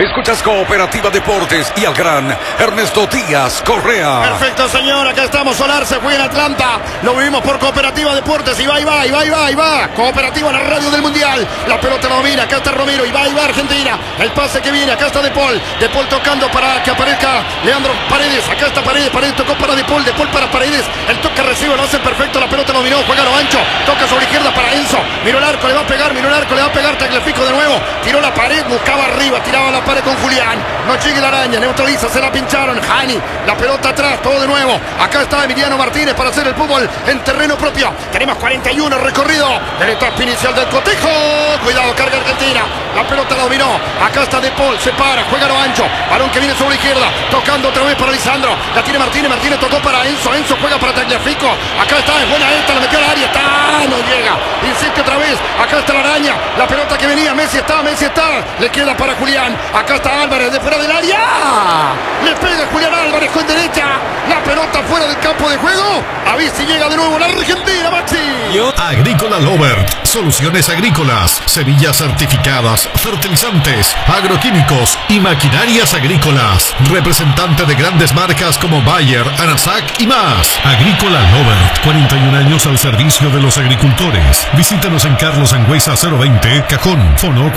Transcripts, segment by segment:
Escuchas Cooperativa Deportes y al gran Ernesto Díaz Correa. Perfecto, señor, acá estamos. Solar se juega en Atlanta. Lo vivimos por Cooperativa Deportes. Y va. Cooperativa, la radio del Mundial. La pelota la domina, acá está Romero. Y va Argentina. El pase que viene, acá está De Paul. De Paul tocando para que aparezca Leandro Paredes. Acá está Paredes tocó para De Paul para Paredes. El toque recibe, lo hace perfecto. La pelota lo dominó, juega lo ancho. Toca sobre izquierda para Enzo. Miró el arco, le va a pegar. Tagliafico de nuevo. Tiró la pared, buscaba arriba. Tiraba la pared con Julián. No llegue la araña, neutraliza, se la pincharon. Hani, la pelota atrás, todo de nuevo. Acá está Emiliano Martínez para hacer el fútbol en terreno propio. Tenemos 41 recorrido de la etapa inicial del cotejo. Cuidado, carga Argentina. La pelota la dominó. Acá está De Paul, se para, juega lo ancho. Balón que viene sobre la izquierda. Tocando otra vez para Lisandro. La tiene Martínez tocó para Enzo. Enzo juega para Tagliafico. Acá está, es buena esta, la metió al área. No llega. Insiste otra vez. Acá está la araña. La pelota que venía. Messi está. Le queda para Julián. Acá está Álvarez de fuera del área. Le pega Julián Álvarez con derecha. La pelota fuera del campo de juego. A ver si llega de nuevo la Argentina, Maxi. Agrícola Lovert. Soluciones agrícolas. Semillas certificadas. Fertilizantes. Agroquímicos. Y maquinarias agrícolas. Representante de grandes marcas como Bayer, Anasac y más. Agrícola Lovert. 41 años al servicio de los agricultores. Visítanos en Carlos Angüesa 020, Cajón. Fono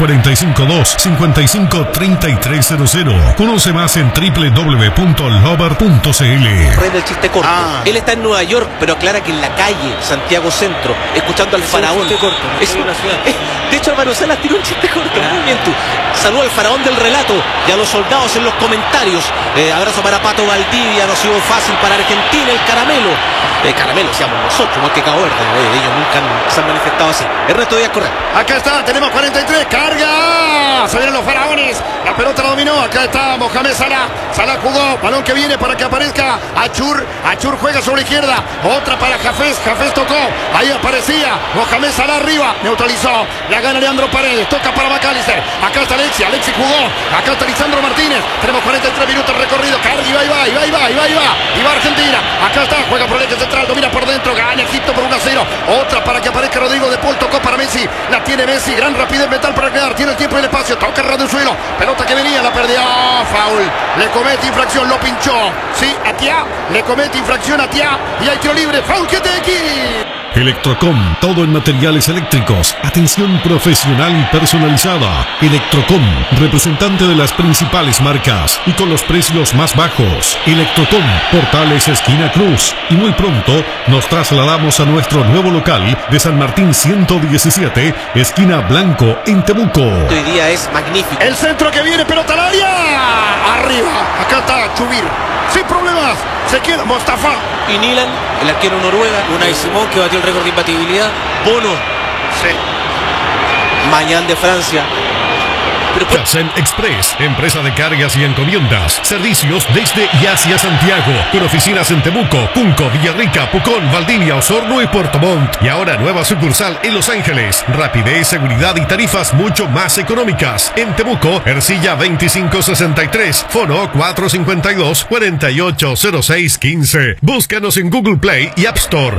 452-553300. Conoce más en www.lovert.cl. Rey del chiste corto. Él está en Nueva York, pero aclara que en la calle Santiago Centro, escuchando al faraón. De hecho, Álvaro Salas tiró un chiste corto. Muy bien tú. Saludo al faraón del relato y a los soldados en los comentarios. Abrazo para Pato Valdivia. No ha sido fácil para Argentina el caramelo. Caramelo seamos nosotros, no es que Cabo Verde. Ellos nunca se han manifestado así. Ernesto Díaz Correa. Acá está, tenemos 43. Carga. Se vienen los faraones. La pelota la dominó. Acá está Mohamed Salah. Salah jugó. Balón que viene para que aparezca Achur. Achur juega sobre la izquierda. Otra para Jafés. Jafés tocó. Ahí aparecía Mohamed Salah arriba. Neutralizó. La gana Leandro Paredes. Toca para McAllister. Acá está Alexi. Alexi jugó. Acá está Lisandro Martínez. Tenemos 43 minutos recorrido. Carga y va. Y va Argentina. Acá está. Juega por el eje central. Domina por dentro. Gana Egipto por 1-0. Otra para que aparezca Rodrigo De Paul. Tocó para Messi. La tiene Messi. Gran rapidez mental para quedar. Tiene el tiempo y el espacio. Toca el radio suelo. Pelota que venía. La perdió. Foul. Le comete infracción. Lo pinchó. Sí, Atiá. Le comete infracción a Atiá. Y hay tiro libre. Foul que te aquí. Electrocom, todo en materiales eléctricos. Atención profesional y personalizada. Electrocom, representante de las principales marcas y con los precios más bajos. Electrocom, Portales esquina Cruz. Y muy pronto nos trasladamos a nuestro nuevo local de San Martín 117, esquina Blanco, en Temuco. Hoy día es magnífico. El centro que viene, pelota al área. Arriba. Acá está Chubir. Sin problemas. Se queda Mostafa. Y Nilan, el arquero Noruega. Unai Simón, que batió el récord de imbatibilidad. Bono. Sí. Mañana de Francia. Kaizen Express, empresa de cargas y encomiendas. Servicios desde y hacia Santiago, con oficinas en Temuco, Cunco, Villarrica, Pucón, Valdivia, Osorno y Puerto Montt. Y ahora nueva sucursal en Los Ángeles. Rapidez, seguridad y tarifas mucho más económicas. En Temuco, Ercilla 2563, Fono 452-480615. Búscanos en Google Play y App Store.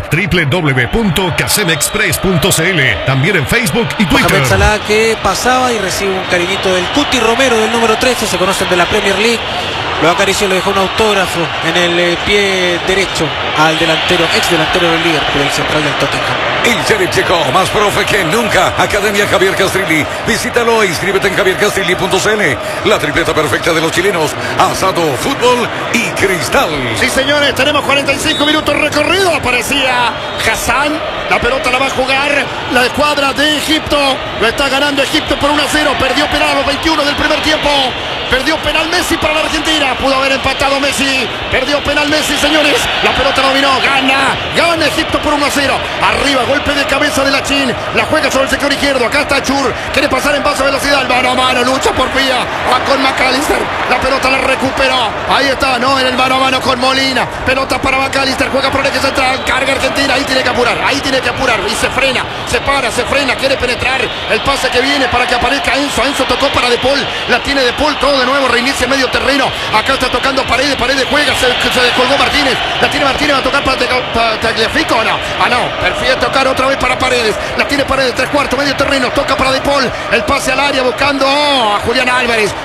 www.kaizenexpress.cl. También en Facebook y Twitter. Mohamed Salah que pasaba y recibe un cariñito del Cuti Romero, del número 13, se conocen de la Premier League. Lo acarició, le dejó un autógrafo en el pie derecho al delantero, ex delantero del Liverpool, el central del Tottenham. El Sheriff llegó, más profe que nunca. Academia Javier Castrilli. Visítalo e inscríbete en javiercastrilli.cl. La tripleta perfecta de los chilenos. Asado, fútbol y cristal. Sí, señores, tenemos 45 minutos recorrido. Aparecía Hassan. La pelota la va a jugar la escuadra de Egipto. Lo está ganando Egipto por 1-0. Perdió penal a los 21 del primer tiempo. Perdió penal Messi para la Argentina. Pudo haber empatado Messi. Perdió penal Messi, señores. La pelota dominó. Gana Egipto por 1-0. Arriba, golpe de cabeza de la Chin. La juega sobre el sector izquierdo. Acá está Chur. Quiere pasar en paso a velocidad. Mano a mano. Lucha por Pía. Va con McAllister. La pelota la recuperó. Ahí está. No, en el mano a mano con Molina. Pelota para McAllister. Juega por el eje central. Carga Argentina. Ahí tiene que apurar. Y se frena. Se para. Se frena. Quiere penetrar. El pase que viene para que aparezca Enzo. Enzo tocó para De Paul. La tiene De Paul. Todo de nuevo. Reinicia medio terreno. Acá está tocando Paredes. Paredes juega. Se descolgó Martínez. La tiene Martínez. Va a tocar para Tagliafico. No. No. Prefiere tocar otra vez para Paredes. La tiene Paredes. 3/4. Medio terreno. Toca para De Paul. El pase al área buscando a Julián Álvarez.